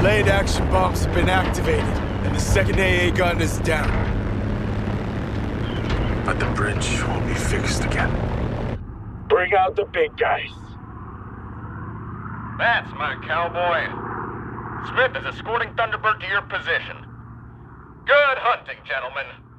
Delayed action bombs have been activated, and the second AA gun is down. But the bridge won't be fixed again. Bring out the big guys. That's my cowboy. Smith is escorting Thunderbird to your position. Good hunting, gentlemen.